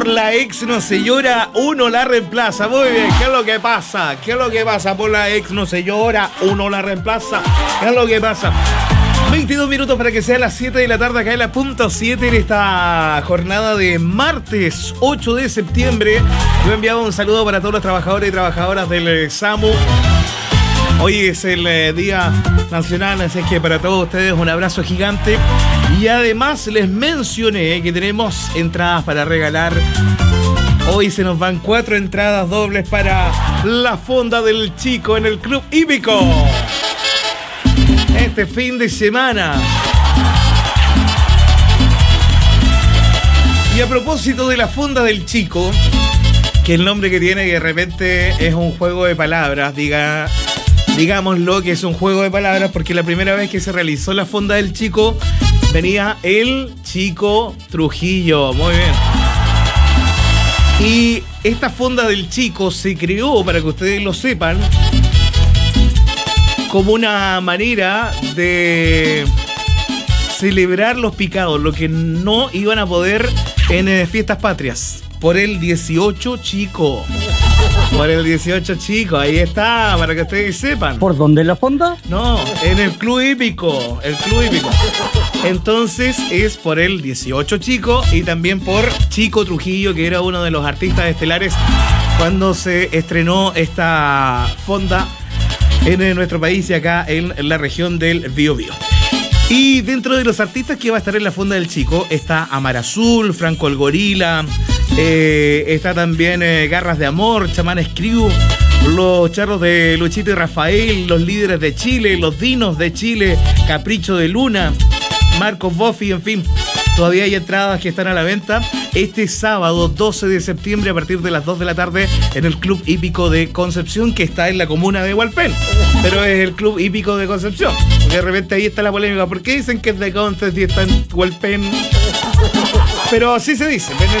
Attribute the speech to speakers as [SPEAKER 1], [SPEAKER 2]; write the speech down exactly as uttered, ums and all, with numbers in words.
[SPEAKER 1] Por la ex no se llora, uno la reemplaza. Muy bien, ¿qué es lo que pasa? ¿Qué es lo que pasa? Por la ex no se llora, uno la reemplaza. ¿Qué es lo que pasa? veintidós minutos para que sea las siete de la tarde acá en la punto siete en esta jornada de martes ocho de septiembre. Yo he enviado un saludo para todos los trabajadores y trabajadoras del SAMU. Hoy es el eh, Día Nacional, así que para todos ustedes un abrazo gigante. Y además les mencioné que tenemos entradas para regalar. Hoy se nos van cuatro entradas dobles para la Fonda del Chico en el Club Hípico. Este fin de semana. Y a propósito de la Fonda del Chico, que el nombre que tiene que de repente es un juego de palabras, diga... Digámoslo que es un juego de palabras porque la primera vez que se realizó la Fonda del Chico venía el Chico Trujillo. Muy bien. Y esta Fonda del Chico se creó, para que ustedes lo sepan, como una manera de celebrar los picados, lo que no iban a poder en eh, fiestas patrias. Por el dieciocho Chico. Por el dieciocho Chico, ahí está, para que ustedes sepan.
[SPEAKER 2] ¿Por dónde la Fonda?
[SPEAKER 1] No, en el Club Hípico, el Club Hípico. Entonces es por el dieciocho Chico y también por Chico Trujillo, que era uno de los artistas estelares cuando se estrenó esta Fonda en nuestro país y acá en la región del Biobío. Y dentro de los artistas que va a estar en la Fonda del Chico está Amar Azul, Franco el Gorila, eh, está también eh, Garras de Amor, Chamanes Crew, los Charros de Luchito y Rafael, los Líderes de Chile, los Dinos de Chile, Capricho de Luna, Marcos Boffi, en fin. Todavía hay entradas que están a la venta este sábado doce de septiembre a partir de las dos de la tarde en el Club Hípico de Concepción, que está en la comuna de Hualpén. Pero es el Club Hípico de Concepción. Porque de repente ahí está la polémica. ¿Por qué dicen que es de Concepción y está en Hualpén? Pero así se dice.